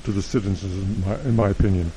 to the citizens, in my opinion.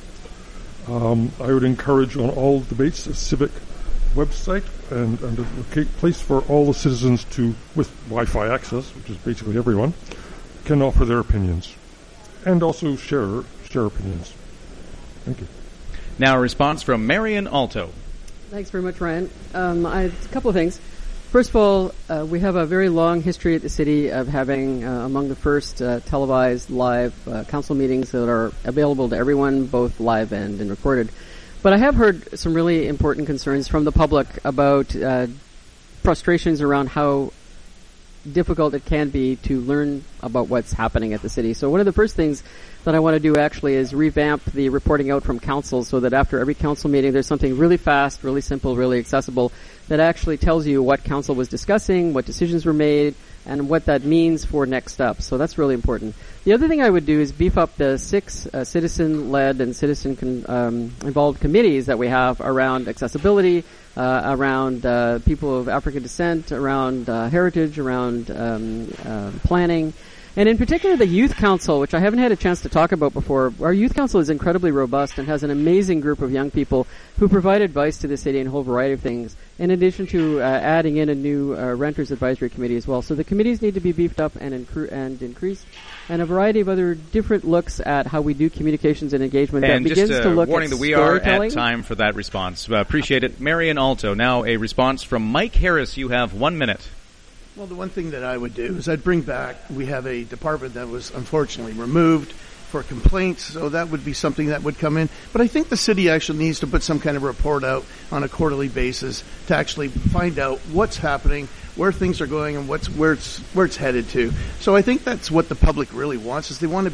I would encourage on all debates a civic website and a place for all the citizens to, with Wi-Fi access, which is basically everyone, can offer their opinions and also share opinions. Thank you. Now a response from Marion Alto. Thanks very much, Ryan. A couple of things. First of all, we have a very long history at the city of having among the first televised live council meetings that are available to everyone, both live and recorded. But I have heard some really important concerns from the public about frustrations around how difficult it can be to learn about what's happening at the city. So one of the first things that I want to do actually is revamp the reporting out from council so that after every council meeting there's something really fast, really simple, really accessible that actually tells you what council was discussing, what decisions were made, and what that means for next steps. So that's really important. The other thing I would do is beef up the 6 citizen-led and citizen-involved committees that we have around accessibility, around people of African descent, around heritage, around planning, and in particular the Youth Council, which I haven't had a chance to talk about before. Our Youth Council is incredibly robust and has an amazing group of young people who provide advice to the city in a whole variety of things, in addition to adding in a new Renters Advisory Committee as well. So the committees need to be beefed up and increased, and a variety of other different looks at how we do communications and engagement and that begins to look warning at that we are storytelling. at time for that response. Appreciate it. Marion Alto. Now a response from Mike Harris. You have 1 minute. Well, the one thing that I would do is I'd bring back, we have a department that was unfortunately removed for complaints, so that would be something that would come in. But I think the city actually needs to put some kind of report out on a quarterly basis to actually find out what's happening, where things are going, and where it's headed to. So I think that's what the public really wants, is they want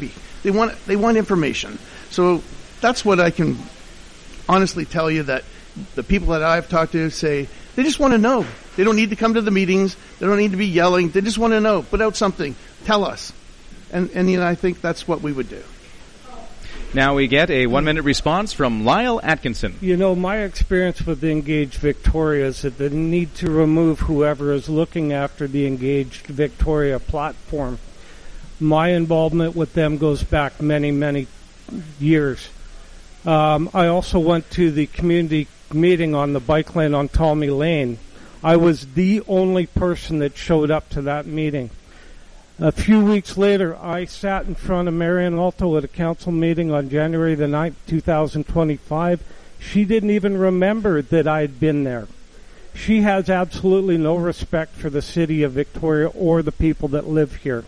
information. So that's what I can honestly tell you, that the people that I've talked to say they just want to know. They don't need to come to the meetings. They don't need to be yelling. They just want to know. Put out something. Tell us. And I think that's what we would do. Now we get a 1-minute response from Lyle Atkinson. My experience with the Engaged Victoria is that they need to remove whoever is looking after the Engaged Victoria platform. My involvement with them goes back many, many years. I also went to the community meeting on the bike lane on Tommy Lane. I was the only person that showed up to that meeting. A few weeks later, I sat in front of Marion Alto at a council meeting on January the 9th, 2025. She didn't even remember that I had been there. She has absolutely no respect for the city of Victoria or the people that live here.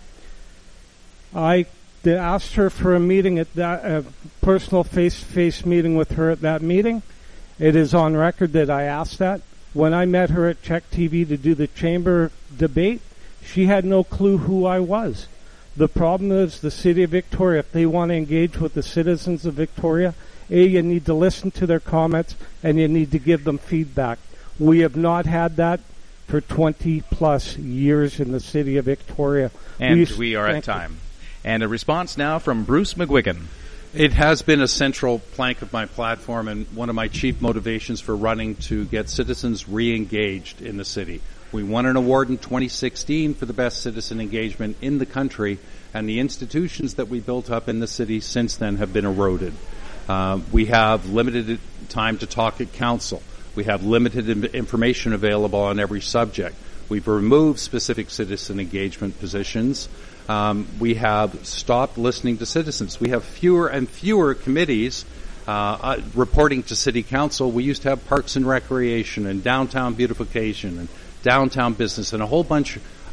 I asked her for a meeting at that, a personal face-to-face meeting with her at that meeting. It is on record that I asked that. When I met her at Czech TV to do the chamber debate, she had no clue who I was. The problem is the city of Victoria, if they want to engage with the citizens of Victoria, you need to listen to their comments and you need to give them feedback. We have not had that for 20-plus years in the city of Victoria. And we are at time. And a response now from Bruce McGuigan. It has been a central plank of my platform and one of my chief motivations for running to get citizens re-engaged in the city. We won an award in 2016 for the best citizen engagement in the country, and the institutions that we built up in the city since then have been eroded. We have limited time to talk at council. We have limited information available on every subject. We've removed specific citizen engagement positions. We have stopped listening to citizens. We have fewer and fewer committees reporting to City Council. We used to have Parks and Recreation and Downtown Beautification and Downtown Business and a whole bunch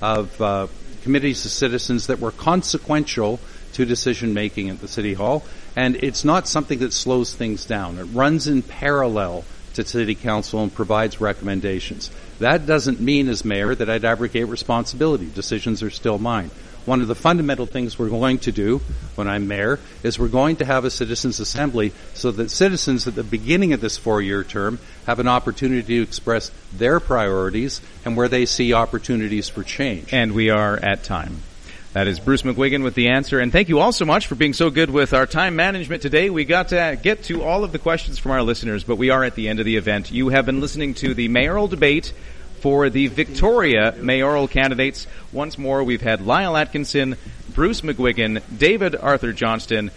of committees of citizens that were consequential to decision-making at the City Hall. And it's not something that slows things down. It runs in parallel to City Council and provides recommendations. That doesn't mean, as mayor, that I'd abrogate responsibility. Decisions are still mine. One of the fundamental things we're going to do when I'm mayor is we're going to have a citizens' assembly so that citizens at the beginning of this 4-year term have an opportunity to express their priorities and where they see opportunities for change. And we are at time. That is Bruce McGuigan with the answer. And thank you all so much for being so good with our time management today. We got to get to all of the questions from our listeners, but we are at the end of the event. You have been listening to the mayoral debate for the Victoria mayoral candidates. Once more, we've had Lyle Atkinson, Bruce McGuigan, David Arthur Johnston,